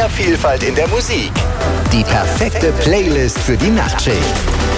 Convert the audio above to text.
mehr Vielfalt in der Musik. Die perfekte Playlist für die Nachtschicht.